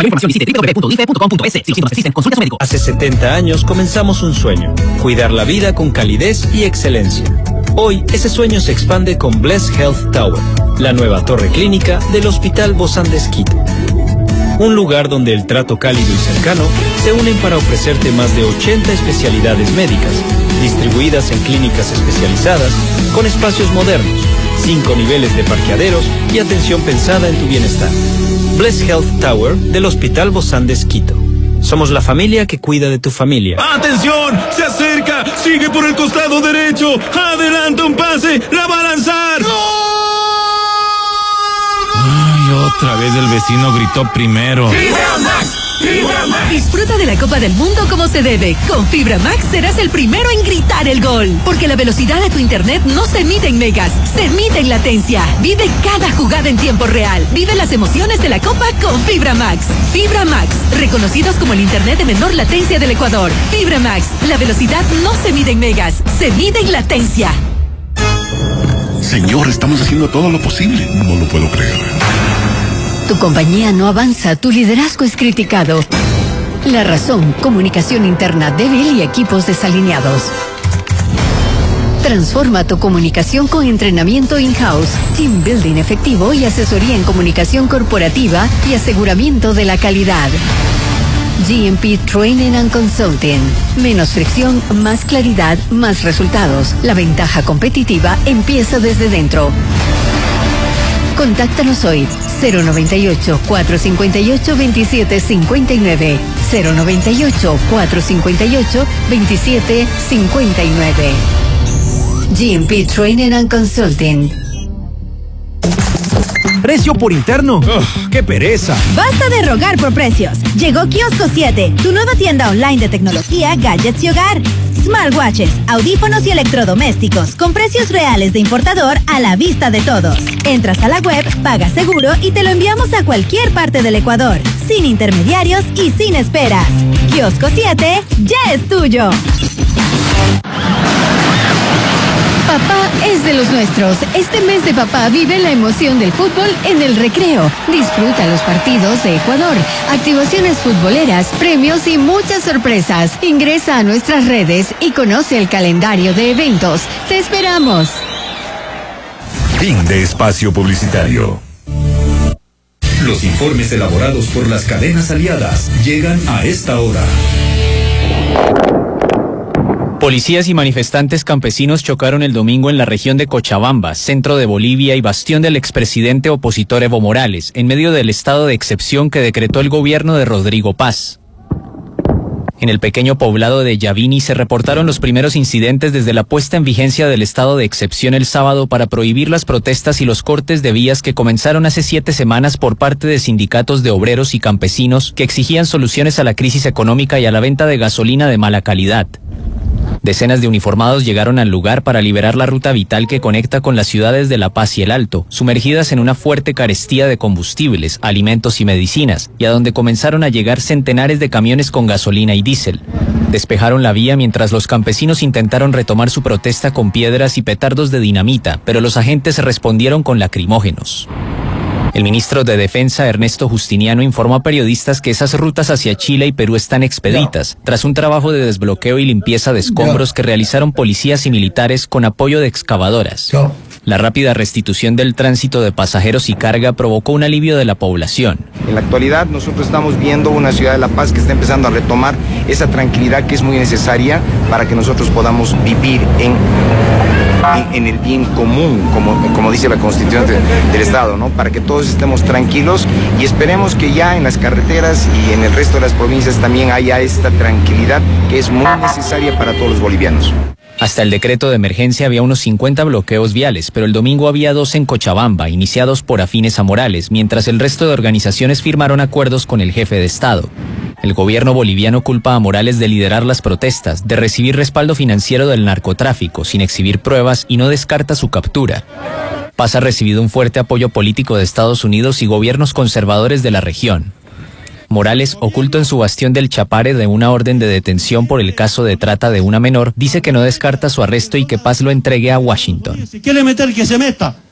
mayor información visite www.ife.com.es. Si los síntomas persisten, consulte a su médico. Hace 70 años comenzamos un sueño: cuidar la vida con calidez y excelencia. Hoy, ese sueño se expande con Bless Health Tower, la nueva torre clínica del Hospital Bozán de Esquito. Un lugar donde el trato cálido y cercano se unen para ofrecerte más de 80 especialidades médicas, distribuidas en clínicas especializadas, con espacios modernos, 5 niveles de parqueaderos y atención pensada en tu bienestar. Bless Health Tower del Hospital Bozán de Esquito. Somos la familia que cuida de tu familia. ¡Atención! ¡Se acerca! ¡Sigue por el costado derecho! ¡Adelanta un pase! ¡La va a lanzar! ¡Gol! ¡Ay, otra vez el vecino gritó primero! ¡Fibra Max! ¡Fibra Max! Disfruta de la Copa del Mundo como se debe. Con Fibra Max serás el primero en gritar el gol. Porque la velocidad de tu internet no se mide en megas, se mide en latencia. Vive cada jugada en tiempo real. Vive las emociones de la Copa con Fibra Max. Fibra Max, reconocidos como el internet de menor latencia del Ecuador. Fibra Max, la velocidad no se mide en megas, se mide en latencia. Señor, estamos haciendo todo lo posible. No lo puedo creer. Tu compañía no avanza, tu liderazgo es criticado. La razón: comunicación interna débil y equipos desalineados. Transforma tu comunicación con entrenamiento in-house, team building efectivo y asesoría en comunicación corporativa y aseguramiento de la calidad. GMP Training and Consulting. Menos fricción, más claridad, más resultados. La ventaja competitiva empieza desde dentro. Contáctanos hoy. 098-458-2759. 098-458-2759. GMP Training and Consulting. Precio por interno. ¡Qué pereza! Basta de rogar por precios. Llegó Kiosco 7, tu nueva tienda online de tecnología, gadgets y hogar. Smartwatches, audífonos y electrodomésticos con precios reales de importador a la vista de todos. Entras a la web, pagas seguro y te lo enviamos a cualquier parte del Ecuador, sin intermediarios y sin esperas. Kiosco 7 ya es tuyo. Papá es de los nuestros. Este mes de papá vive la emoción del fútbol en el recreo. Disfruta los partidos de Ecuador, activaciones futboleras, premios y muchas sorpresas. Ingresa a nuestras redes y conoce el calendario de eventos. ¡Te esperamos! Fin de espacio publicitario. Los informes elaborados por las cadenas aliadas llegan a esta hora. Policías y manifestantes campesinos chocaron el domingo en la región de Cochabamba, centro de Bolivia y bastión del expresidente opositor Evo Morales, en medio del estado de excepción que decretó el gobierno de Rodrigo Paz. En el pequeño poblado de Yavini se reportaron los primeros incidentes desde la puesta en vigencia del estado de excepción el sábado para prohibir las protestas y los cortes de vías que comenzaron hace 7 semanas por parte de sindicatos de obreros y campesinos que exigían soluciones a la crisis económica y a la venta de gasolina de mala calidad. Decenas de uniformados llegaron al lugar para liberar la ruta vital que conecta con las ciudades de La Paz y El Alto, sumergidas en una fuerte carestía de combustibles, alimentos y medicinas, y a donde comenzaron a llegar centenares de camiones con gasolina y diésel. Despejaron la vía mientras los campesinos intentaron retomar su protesta con piedras y petardos de dinamita, pero los agentes respondieron con lacrimógenos. El ministro de Defensa, Ernesto Justiniano, informó a periodistas que esas rutas hacia Chile y Perú están expeditas, tras un trabajo de desbloqueo y limpieza de escombros que realizaron policías y militares con apoyo de excavadoras. La rápida restitución del tránsito de pasajeros y carga provocó un alivio de la población. En la actualidad nosotros estamos viendo una ciudad de La Paz que está empezando a retomar esa tranquilidad que es muy necesaria para que nosotros podamos vivir en el bien común, como dice la Constitución del Estado, ¿no? Para que todos estemos tranquilos y esperemos que ya en las carreteras y en el resto de las provincias también haya esta tranquilidad que es muy necesaria para todos los bolivianos. Hasta el decreto de emergencia había unos 50 bloqueos viales, pero el domingo había 2 en Cochabamba, iniciados por afines a Morales, mientras el resto de organizaciones firmaron acuerdos con el jefe de Estado. El gobierno boliviano culpa a Morales de liderar las protestas, de recibir respaldo financiero del narcotráfico, sin exhibir pruebas, y no descarta su captura. Paz ha recibido un fuerte apoyo político de Estados Unidos y gobiernos conservadores de la región. Morales, oculto en su bastión del Chapare de una orden de detención por el caso de trata de una menor, dice que no descarta su arresto y que Paz lo entregue a Washington. Si quiere meter, que se meta.